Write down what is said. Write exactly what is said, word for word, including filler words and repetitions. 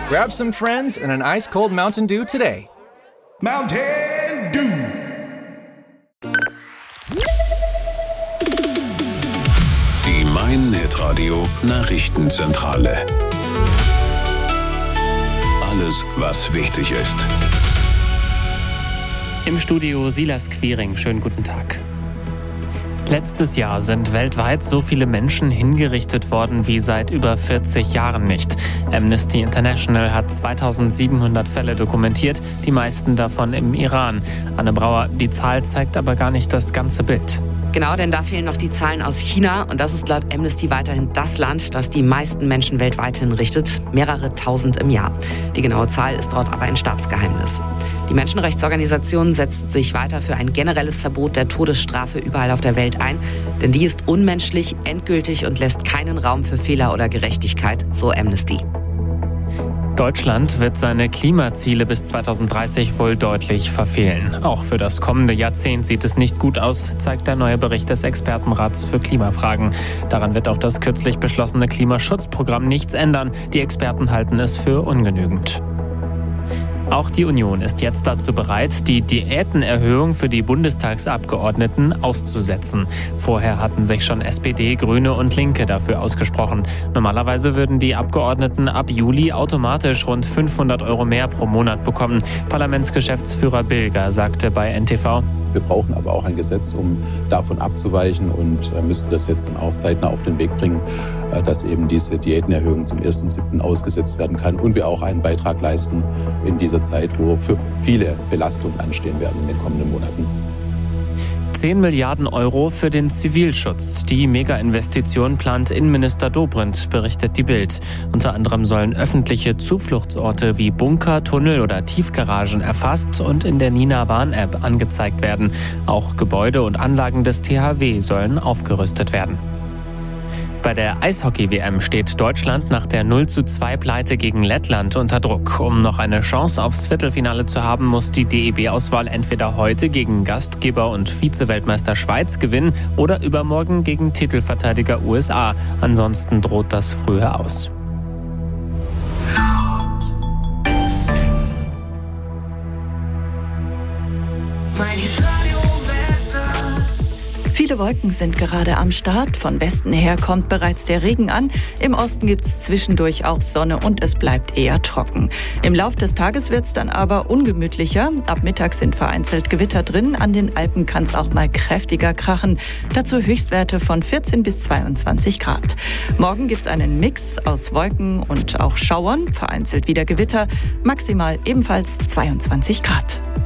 Grab some friends and an ice-cold Mountain Dew today. Mountain Dew. Die Mein Hitradio Nachrichtenzentrale. Alles, was wichtig ist. Im Studio Silas Quiring. Schönen guten Tag. Letztes Jahr sind weltweit so viele Menschen hingerichtet worden wie seit über vierzig Jahren nicht. Amnesty International hat zweitausendsiebenhundert Fälle dokumentiert, die meisten davon im Iran. Anne Brauer, die Zahl zeigt aber gar nicht das ganze Bild. Genau, denn da fehlen noch die Zahlen aus China und das ist laut Amnesty weiterhin das Land, das die meisten Menschen weltweit hinrichtet, mehrere tausend im Jahr. Die genaue Zahl ist dort aber ein Staatsgeheimnis. Die Menschenrechtsorganisation setzt sich weiter für ein generelles Verbot der Todesstrafe überall auf der Welt ein, denn die ist unmenschlich, endgültig und lässt keinen Raum für Fehler oder Gerechtigkeit, so Amnesty. Deutschland wird seine Klimaziele bis zweitausenddreißig wohl deutlich verfehlen. Auch für das kommende Jahrzehnt sieht es nicht gut aus, zeigt der neue Bericht des Expertenrats für Klimafragen. Daran wird auch das kürzlich beschlossene Klimaschutzprogramm nichts ändern. Die Experten halten es für ungenügend. Auch die Union ist jetzt dazu bereit, die Diätenerhöhung für die Bundestagsabgeordneten auszusetzen. Vorher hatten sich schon S P D, Grüne und Linke dafür ausgesprochen. Normalerweise würden die Abgeordneten ab Juli automatisch rund fünfhundert Euro mehr pro Monat bekommen. Parlamentsgeschäftsführer Bilger sagte bei N T V: Wir brauchen aber auch ein Gesetz, um davon abzuweichen und müssen das jetzt dann auch zeitnah auf den Weg bringen, dass eben diese Diätenerhöhung zum ersten siebten ausgesetzt werden kann und wir auch einen Beitrag leisten in dieser Zeit, wo für viele Belastungen anstehen werden in den kommenden Monaten. zehn Milliarden Euro für den Zivilschutz. Die Mega-Investition plant Innenminister Dobrindt, berichtet die Bild. Unter anderem sollen öffentliche Zufluchtsorte wie Bunker, Tunnel oder Tiefgaragen erfasst und in der Nina Warn-App angezeigt werden. Auch Gebäude und Anlagen des T H W sollen aufgerüstet werden. Bei der Eishockey-W M steht Deutschland nach der null zu zwei Pleite gegen Lettland unter Druck. Um noch eine Chance aufs Viertelfinale zu haben, muss die D E B-Auswahl entweder heute gegen Gastgeber und Vize-Weltmeister Schweiz gewinnen oder übermorgen gegen Titelverteidiger U S A. Ansonsten droht das früher aus. Viele Wolken sind gerade am Start. Von Westen her kommt bereits der Regen an. Im Osten gibt es zwischendurch auch Sonne und es bleibt eher trocken. Im Lauf des Tages wird es dann aber ungemütlicher. Ab Mittag sind vereinzelt Gewitter drin. An den Alpen kann es auch mal kräftiger krachen. Dazu Höchstwerte von vierzehn bis zweiundzwanzig Grad. Morgen gibt es einen Mix aus Wolken und auch Schauern. Vereinzelt wieder Gewitter. Maximal ebenfalls zweiundzwanzig Grad.